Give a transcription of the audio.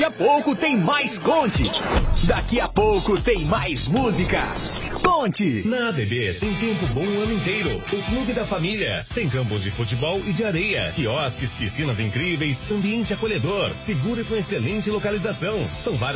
Daqui a pouco tem mais Conte. Daqui a pouco tem mais música. Conte. Na ABB tem tempo bom o ano inteiro. O Clube da Família tem campos de futebol e de areia, quiosques, piscinas incríveis, ambiente acolhedor, seguro e com excelente localização. São vários